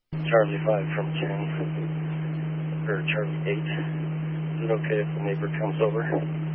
Charlie 5 from 10, or Charlie 8. Is it okay if the neighbor comes over?